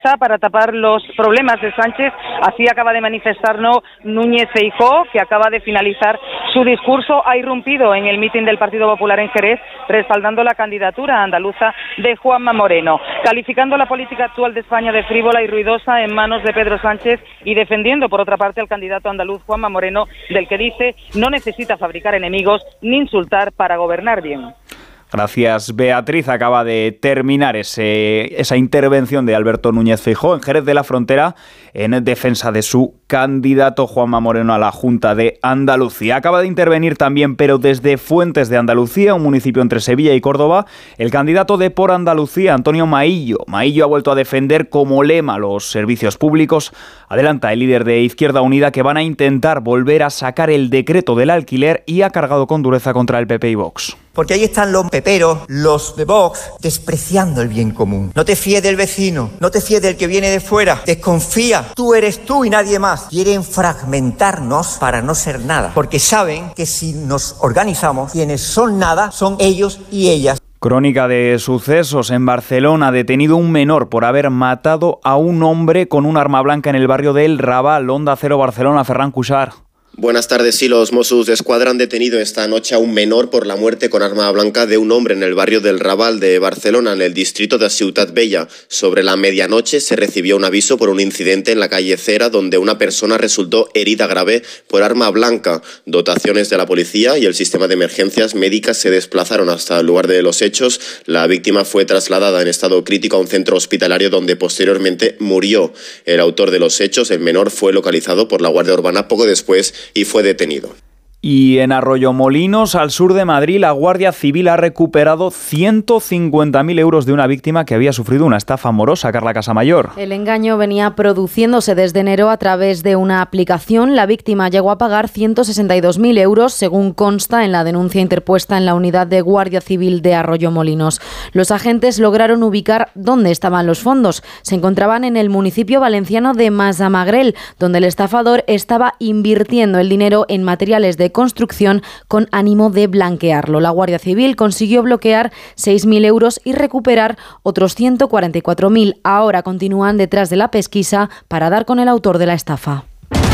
para tapar los problemas de Sánchez. Así acaba de manifestarnos Núñez Feijóo, que acaba de finalizar su discurso. Ha irrumpido en el mitin del Partido Popular en Jerez, respaldando la candidatura andaluza de Juanma Moreno, calificando la política actual de España de frívola y ruidosa en manos de Pedro Sánchez y defendiendo, por otra parte, al candidato andaluz Juanma Moreno, del que dice no necesita fabricar enemigos ni insultar para gobernar bien. Gracias, Beatriz. Acaba de terminar esa intervención de Alberto Núñez Feijóo en Jerez de la Frontera en defensa de su candidato Juanma Moreno a la Junta de Andalucía. Acaba de intervenir también, pero desde Fuentes de Andalucía, un municipio entre Sevilla y Córdoba, el candidato de Por Andalucía, Antonio Maillo. Maillo ha vuelto a defender como lema los servicios públicos. Adelanta el líder de Izquierda Unida que van a intentar volver a sacar el decreto del alquiler y ha cargado con dureza contra el PP y Vox. Porque ahí están los peperos, los de Vox, despreciando el bien común. No te fíes del vecino, no te fíes del que viene de fuera, desconfía, tú eres tú y nadie más. Quieren fragmentarnos para no ser nada, porque saben que si nos organizamos, quienes son nada son ellos y ellas. Crónica de sucesos. En Barcelona, detenido un menor por haber matado a un hombre con un arma blanca en el barrio del Raval. Onda Cero Barcelona, Ferran Cuixart. Buenas tardes. Sí, los Mossos d'Esquadra han detenido esta noche a un menor por la muerte con arma blanca de un hombre en el barrio del Raval de Barcelona, en el distrito de Ciutat Vella. Sobre la medianoche se recibió un aviso por un incidente en la calle Cera, donde una persona resultó herida grave por arma blanca. Dotaciones de la policía y el sistema de emergencias médicas se desplazaron hasta el lugar de los hechos. La víctima fue trasladada en estado crítico a un centro hospitalario donde posteriormente murió. El autor de los hechos, el menor, fue localizado por la Guardia Urbana poco después y fue detenido. Y en Arroyomolinos, al sur de Madrid, la Guardia Civil ha recuperado 150.000 euros de una víctima que había sufrido una estafa amorosa. Carla Casamayor. El engaño venía produciéndose desde enero a través de una aplicación. La víctima llegó a pagar 162.000 euros, según consta en la denuncia interpuesta en la unidad de Guardia Civil de Arroyomolinos. Los agentes lograron ubicar dónde estaban los fondos. Se encontraban en el municipio valenciano de Massamagrell, donde el estafador estaba invirtiendo el dinero en materiales de construcción con ánimo de blanquearlo. La Guardia Civil consiguió bloquear 6.000 euros y recuperar otros 144.000. Ahora continúan detrás de la pesquisa para dar con el autor de la estafa.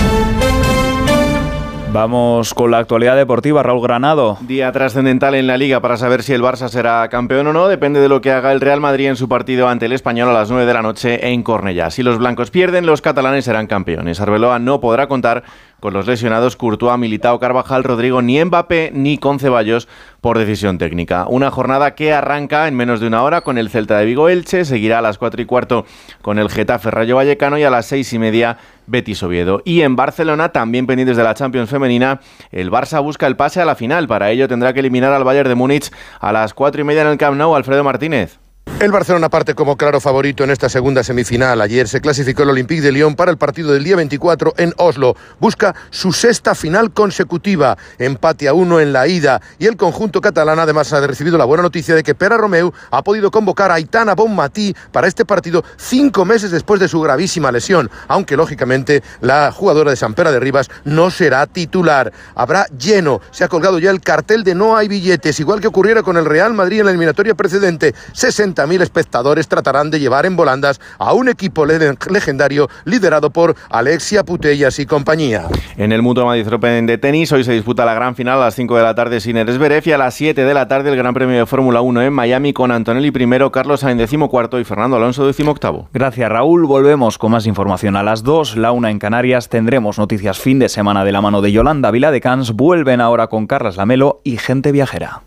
Vamos con la actualidad deportiva. Raúl Granado. Día trascendental en la Liga para saber si el Barça será campeón o no. Depende de lo que haga el Real Madrid en su partido ante el Español a las 9 de la noche en Cornellá. Si los blancos pierden, los catalanes serán campeones. Arbeloa no podrá contar con los lesionados Courtois, Militao, Carvajal, Rodrigo, ni Mbappé ni con Ceballos por decisión técnica. Una jornada que arranca en menos de una hora con el Celta de Vigo-Elche, seguirá a las 4:15 con el Getafe Rayo Vallecano y a las 6:30 Betis Oviedo. Y en Barcelona, también pendientes de la Champions femenina, el Barça busca el pase a la final. Para ello tendrá que eliminar al Bayern de Múnich a las 4:30 en el Camp Nou. Alfredo Martínez. El Barcelona parte como claro favorito en esta segunda semifinal. Ayer se clasificó el Olympique de Lyon para el partido del día 24 en Oslo. Busca su sexta final consecutiva. Empate a 1 en la ida. Y el conjunto catalán además ha recibido la buena noticia de que Pere Romeu ha podido convocar a Aitana Bonmatí para este partido 5 meses después de su gravísima lesión. Aunque lógicamente la jugadora de Sant Pere de Ribas no será titular. Habrá lleno. Se ha colgado ya el cartel de no hay billetes. Igual que ocurriera con el Real Madrid en la eliminatoria precedente. 60.000 espectadores tratarán de llevar en volandas a un equipo legendario liderado por Alexia Putellas y compañía. En el Mutua Madrid Open de tenis, hoy se disputa la gran final a las 5 de la tarde Sinner Zverev y a las 7 de la tarde el Gran Premio de Fórmula 1 en Miami con Antonelli primero, Carlos Sainz 14º y Fernando Alonso 18º. Gracias, Raúl. Volvemos con más información a las 2, la 1 en Canarias. Tendremos noticias fin de semana de la mano de Yolanda Viladecans. Vuelven ahora con Carlas Lamelo y Gente Viajera.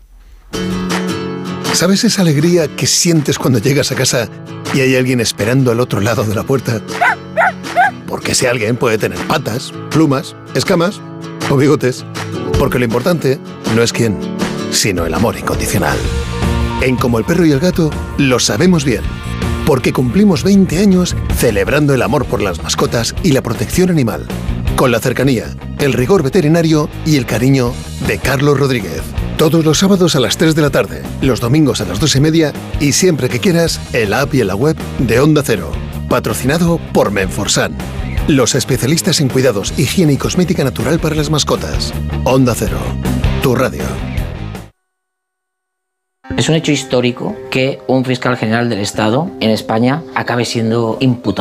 ¿Sabes esa alegría que sientes cuando llegas a casa y hay alguien esperando al otro lado de la puerta? Porque ese alguien puede tener patas, plumas, escamas o bigotes. Porque lo importante no es quién, sino el amor incondicional. En Como el Perro y el Gato lo sabemos bien. Porque cumplimos 20 años celebrando el amor por las mascotas y la protección animal. Con la cercanía, el rigor veterinario y el cariño de Carlos Rodríguez. Todos los sábados a las 3 de la tarde, los domingos a las 2:30 y siempre que quieras, en la app y en la web de Onda Cero. Patrocinado por Menforsan, los especialistas en cuidados, higiene y cosmética natural para las mascotas. Onda Cero, tu radio. Es un hecho histórico que un fiscal general del Estado en España acabe siendo imputado.